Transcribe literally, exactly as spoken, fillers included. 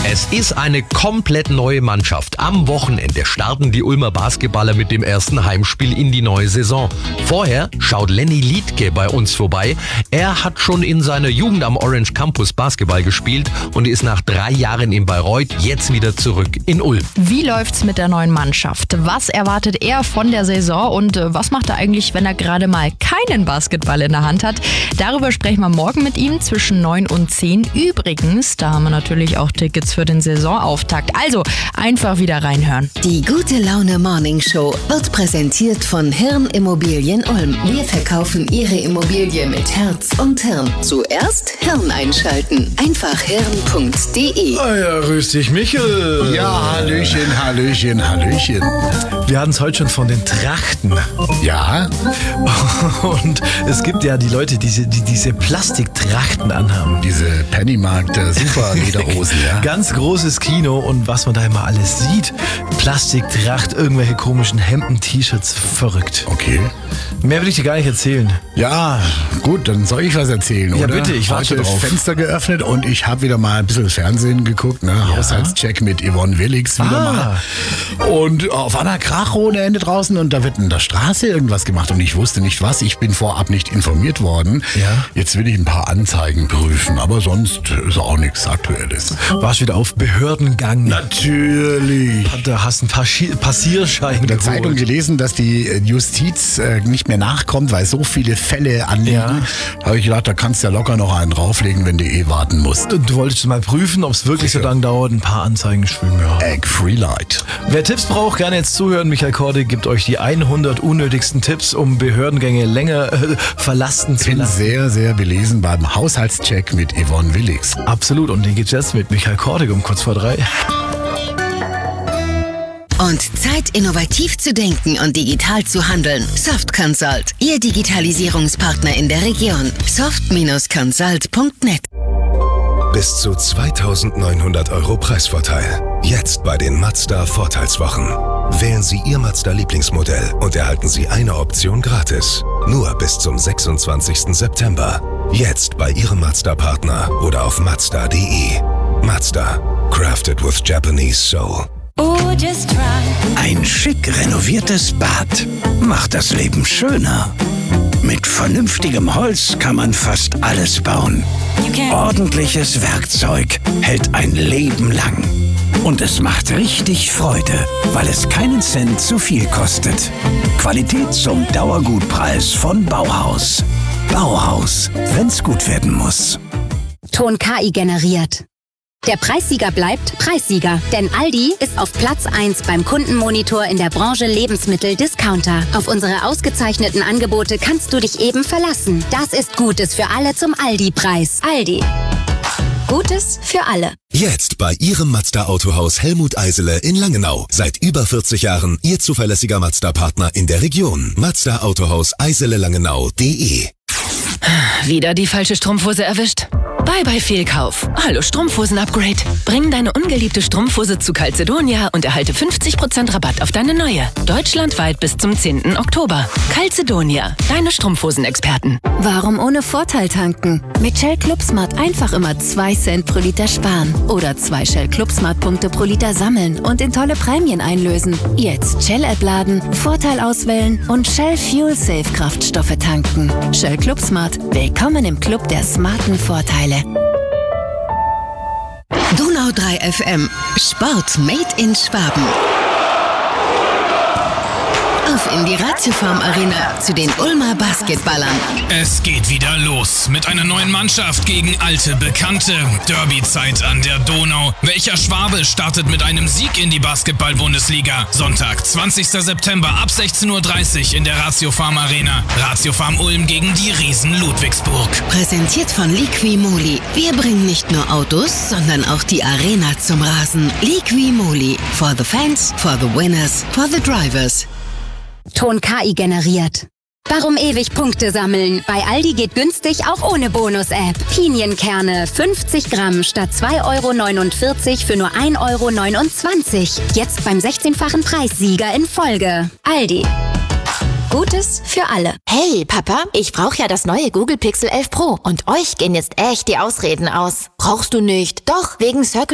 Es ist eine komplett neue Mannschaft. Am Wochenende starten die Ulmer Basketballer mit dem ersten Heimspiel in die neue Saison. Vorher schaut Lenny Liedtke bei uns vorbei. Er hat schon in seiner Jugend am Orange Campus Basketball gespielt und ist nach drei Jahren in Bayreuth jetzt wieder zurück in Ulm. Wie läuft's mit der neuen Mannschaft? Was erwartet er von der Saison und was macht er eigentlich, wenn er gerade mal keinen Basketball in der Hand hat? Darüber sprechen wir morgen mit ihm zwischen neun und zehn. Übrigens, da haben wir natürlich auch Tickets für den Saisonauftakt. Also einfach wieder reinhören. Die Gute Laune Morning Show wird präsentiert von Hirn Immobilien Ulm. Wir verkaufen Ihre Immobilie mit Herz und Hirn. Zuerst Hirn einschalten. Einfach hirn punkt de. Ah ja, grüß dich, Michel. Ja, Hallöchen, Hallöchen, Hallöchen. Wir hatten es heute schon von den Trachten. Ja? Und es gibt ja die Leute, die diese, die diese Plastiktrachten anhaben. Diese Pennymarkt äh, Super-Lederhosen, ja? Ganz großes Kino und was man da immer alles sieht. Plastiktracht, irgendwelche komischen Hemden, T-Shirts, verrückt. Okay. Mehr will ich dir gar nicht erzählen. Ja, gut, dann soll ich was erzählen, Ja, oder? bitte, ich warte Heute drauf. Fenster geöffnet und ich habe wieder mal ein bisschen Fernsehen geguckt, ne? Ja. Haushaltscheck mit Yvonne Willix wieder Ah. mal. Und auf einer Krach ohne Ende draußen und da wird in der Straße irgendwas gemacht und ich wusste nicht was. Ich bin vorab nicht informiert worden. Ja. Jetzt will ich ein paar Anzeigen prüfen, aber sonst ist auch nichts Aktuelles. Warst wieder auf Behördengang. Natürlich. Da hast ein paar Schi- Passierschein In der geholt. Zeitung gelesen, dass die Justiz äh, nicht mehr nachkommt, weil so viele Fälle anliegen. Ja. Habe ich gedacht, da kannst du ja locker noch einen drauflegen, wenn du eh warten musst. Du wolltest mal prüfen, ob es wirklich so lange dauert. Ein paar Anzeigen geschrieben, ja. Egg Free Light. Wer Tipps braucht, gerne jetzt zuhören. Michael Korde gibt euch die hundert unnötigsten Tipps, um Behördengänge länger äh, verlassen zu Bin lassen. sehr, sehr belesen beim Haushaltscheck mit Yvonne Willix. Absolut. Und den gibt's jetzt mit Michael Korde um kurz vor drei. Und Zeit, innovativ zu denken und digital zu handeln. Soft Consult, Ihr Digitalisierungspartner in der Region. soft Consult punkt net. Bis zu zweitausendneunhundert Euro Preisvorteil. Jetzt bei den Mazda Vorteilswochen. Wählen Sie Ihr Mazda Lieblingsmodell und erhalten Sie eine Option gratis. Nur bis zum sechsundzwanzigsten September. Jetzt bei Ihrem Mazda-Partner oder auf mazda punkt de. Mazda. Crafted with Japanese Soul. Ein schick renoviertes Bad macht das Leben schöner. Mit vernünftigem Holz kann man fast alles bauen. Ordentliches Werkzeug hält ein Leben lang. Und es macht richtig Freude, weil es keinen Cent zu viel kostet. Qualität zum Dauergutpreis von Bauhaus. Bauhaus, wenn's gut werden muss. Ton K I generiert. Der Preissieger bleibt Preissieger, denn Aldi ist auf Platz eins beim Kundenmonitor in der Branche Lebensmittel-Discounter. Auf unsere ausgezeichneten Angebote kannst du dich eben verlassen. Das ist Gutes für alle zum Aldi-Preis. Aldi. Gutes für alle. Jetzt bei Ihrem Mazda-Autohaus Helmut Eisele in Langenau. Seit über vierzig Jahren Ihr zuverlässiger Mazda-Partner in der Region. Mazda Autohaus Eisele Langenau punkt de. Wieder die falsche Strumpfhose erwischt? Bye bye Fehlkauf. Hallo Strumpfhosen-Upgrade. Bring deine ungeliebte Strumpfhose zu Calzedonia und erhalte fünfzig Prozent Rabatt auf deine neue. Deutschlandweit bis zum zehnten Oktober. Calzedonia, deine Strumpfhosenexperten. Warum ohne Vorteil tanken? Mit Shell Clubsmart einfach immer zwei Cent pro Liter sparen. Oder zwei Shell Clubsmart-Punkte pro Liter sammeln und in tolle Prämien einlösen. Jetzt Shell-App laden, Vorteil auswählen und Shell Fuel Safe Kraftstoffe tanken. Shell Clubsmart, willkommen im Club der smarten Vorteile. Donau drei F M. Sport made in Schwaben. Auf in die Ratiofarm Arena zu den Ulmer Basketballern. Es geht wieder los mit einer neuen Mannschaft gegen alte Bekannte. Derby-Zeit an der Donau. Welcher Schwabe startet mit einem Sieg in die Basketball-Bundesliga? Sonntag, zwanzigster September ab sechzehn Uhr dreißig in der Ratiofarm Arena. Ratiofarm Ulm gegen die Riesen Ludwigsburg. Präsentiert von Liqui-Moly. Wir bringen nicht nur Autos, sondern auch die Arena zum Rasen. Liqui-Moly. For the fans, for the winners, for the drivers. Ton K I generiert. Warum ewig Punkte sammeln? Bei Aldi geht günstig auch ohne Bonus-App. Pinienkerne fünfzig Gramm statt zwei Euro neunundvierzig für nur ein Euro neunundzwanzig. Jetzt beim sechzehnfachen Preissieger in Folge. Aldi. Gutes für alle. Hey, Papa, ich brauche ja das neue Google Pixel elf Pro. Und euch gehen jetzt echt die Ausreden aus. Brauchst du nicht. Doch, wegen Circle